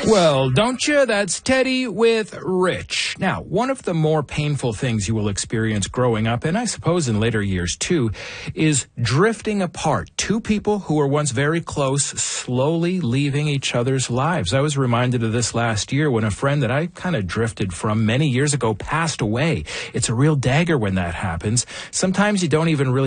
Well, don't you? That's Teddy with Rich. Now, one of the more painful things you will experience growing up, and I suppose in later years too, is drifting apart. Two people who were once very close, slowly leaving each other's lives. I was reminded of this last year when a friend that I kind of drifted from many years ago passed away. It's a real dagger when that happens. Sometimes you don't even really